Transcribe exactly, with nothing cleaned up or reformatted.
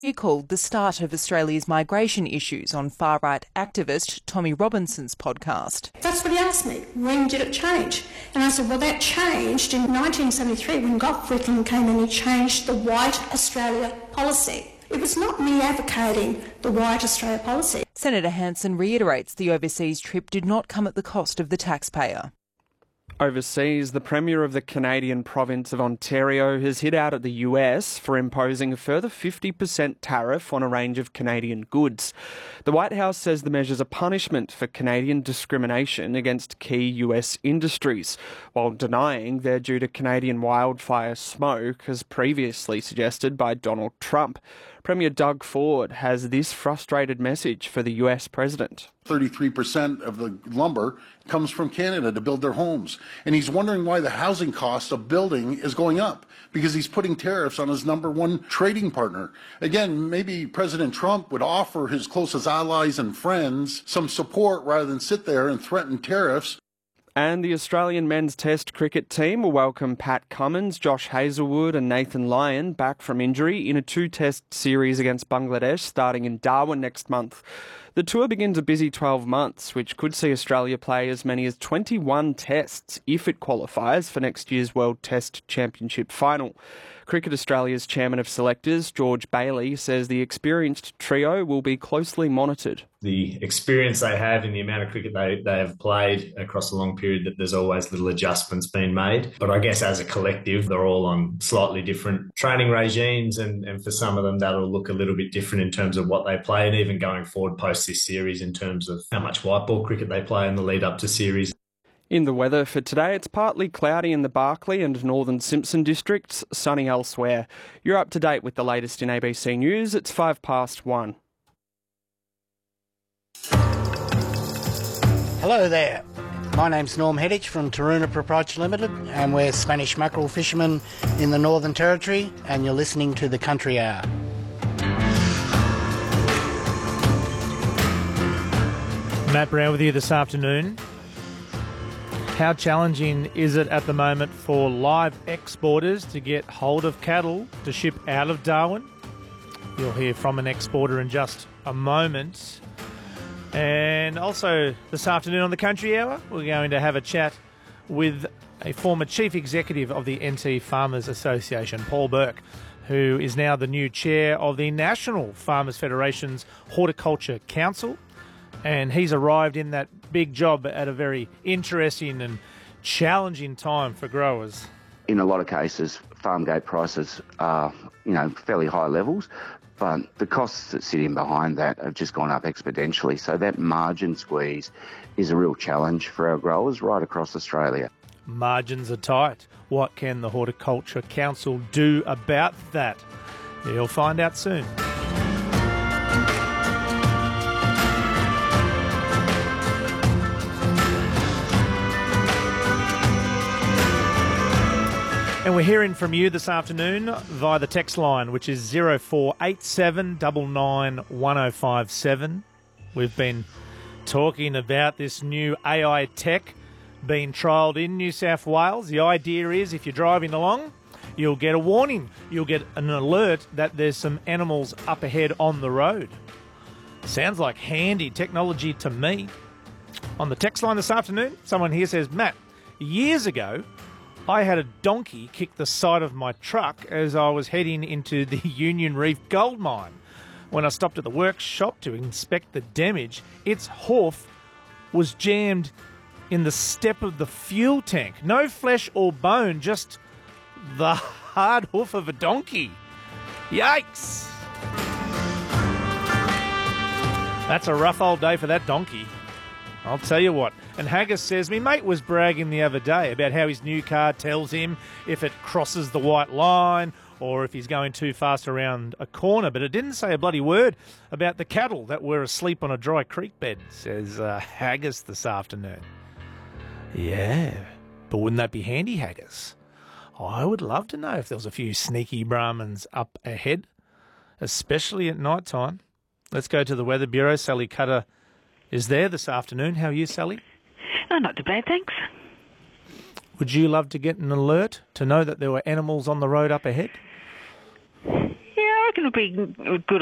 He called the start of Australia's migration issues on far-right activist Tommy Robinson's podcast. That's what he asked me. When did it change? And I said, well, that changed in nineteen seventy-three when Gough Whitlam came and he changed the White Australia policy. It was not me advocating the White Australia policy. Senator Hanson reiterates the overseas trip did not come at the cost of the taxpayer. Overseas, the Premier of the Canadian province of Ontario has hit out at the U S for imposing a further fifty percent tariff on a range of Canadian goods. The White House says the measure's a punishment for Canadian discrimination against key U S industries, while denying they're due to Canadian wildfire smoke, as previously suggested by Donald Trump. Premier Doug Ford has this frustrated message for the U S president. thirty-three percent of the lumber comes from Canada to build their homes. And he's wondering why the housing cost of building is going up, because he's putting tariffs on his number one trading partner. Again, maybe President Trump would offer his closest allies and friends some support rather than sit there and threaten tariffs. And the Australian men's Test cricket team will welcome Pat Cummins, Josh Hazlewood and Nathan Lyon back from injury in a two-test series against Bangladesh starting in Darwin next month. The tour begins a busy twelve months, which could see Australia play as many as twenty-one tests if it qualifies for next year's World Test Championship final. Cricket Australia's chairman of selectors, George Bailey, says the experienced trio will be closely monitored. The experience they have in the amount of cricket they, they have played across a long period, that there's always little adjustments being made. But I guess as a collective, they're all on slightly different training regimes, and, and for some of them that'll look a little bit different in terms of what they play, and even going forward post this series in terms of how much white ball cricket they play in the lead up to series. In the weather for today, it's partly cloudy in the Barkly and Northern Simpson districts, sunny elsewhere. You're up to date with the latest in A B C News. It's five past one. Hello there. My name's Norm Heddich from Taruna Proprietary Limited, and we're Spanish mackerel fishermen in the Northern Territory, and you're listening to the Country Hour. Matt Brown with you this afternoon. How challenging is it at the moment for live exporters to get hold of cattle to ship out of Darwin? You'll hear from an exporter in just a moment. And also this afternoon on the Country Hour, we're going to have a chat with a former chief executive of the N T Farmers Association, Paul Burke, who is now the new chair of the National Farmers Federation's Horticulture Council. And he's arrived in that big job at a very interesting and challenging time for growers. In a lot of cases, farm gate prices are, you know, fairly high levels, but the costs that sit in behind that have just gone up exponentially. So that margin squeeze is a real challenge for our growers right across Australia. Margins are tight. What can the Horticulture Council do about that? You'll find out soon. And we're hearing from you this afternoon via the text line, which is zero four eight seven nine nine one zero five seven. We've been talking about this new A I tech being trialled in New South Wales. The idea is if you're driving along, you'll get a warning. You'll get an alert that there's some animals up ahead on the road. Sounds like handy technology to me. On the text line this afternoon, someone here says, Matt, years ago, I had a donkey kick the side of my truck as I was heading into the Union Reef gold mine. When I stopped at the workshop to inspect the damage, its hoof was jammed in the step of the fuel tank. No flesh or bone, just the hard hoof of a donkey. Yikes! That's a rough old day for that donkey. I'll tell you what. And Haggis says, me mate was bragging the other day about how his new car tells him if it crosses the white line or if he's going too fast around a corner, but it didn't say a bloody word about the cattle that were asleep on a dry creek bed, says uh, Haggis this afternoon. Yeah, but wouldn't that be handy, Haggis? I would love to know if there was a few sneaky Brahmins up ahead, especially at night time. Let's go to the Weather Bureau. Sally Cutter is there this afternoon. How are you, Sally? Oh, not too bad, thanks. Would you love to get an alert to know that there were animals on the road up ahead? Yeah, I reckon it would be good